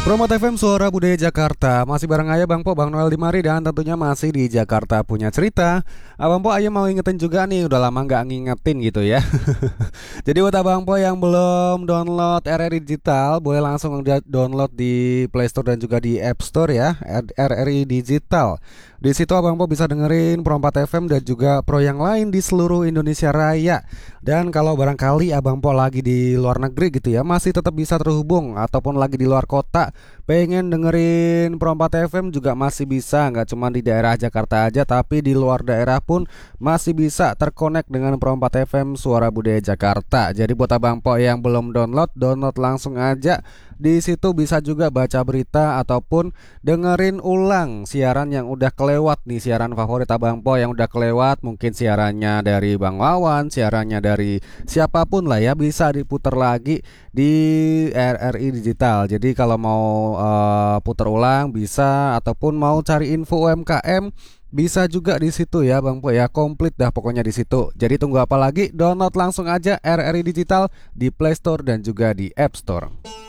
Promote FM Suara Budaya Jakarta. Masih bareng aja Bang Po, Bang Noel di mari. Dan tentunya masih di Jakarta Punya Cerita. Abang Po, ayo mau ingetin juga nih, udah lama gak ngingetin gitu ya. Jadi buat Abang Po yang belum download RRI Digital, boleh langsung download di Play Store dan juga di App Store ya, RRI Digital. Di situ Abang Po bisa dengerin Pro 4 FM dan juga pro yang lain di seluruh Indonesia Raya. Dan kalau barangkali Abang Po lagi di luar negeri gitu ya, masih tetap bisa terhubung, ataupun lagi di luar kota, pengen dengerin Pro 4 FM juga masih bisa. Nggak cuma di daerah Jakarta aja, tapi di luar daerah pun masih bisa terkonek dengan Pro 4 FM Suara Budaya Jakarta. Jadi buat Abang Po yang belum download langsung aja. Di situ bisa juga baca berita ataupun dengerin ulang siaran yang udah kelewat nih, siaran favorit Abang Po yang udah kelewat. Mungkin siarannya dari Bang Wawan, siarannya dari siapapun lah ya, bisa diputar lagi di RRI Digital. Jadi kalau mau putar ulang bisa, ataupun mau cari info UMKM bisa juga di situ ya Bang Po ya, komplit dah pokoknya di situ. Jadi tunggu apa lagi? Download langsung aja RRI Digital di Play Store dan juga di App Store.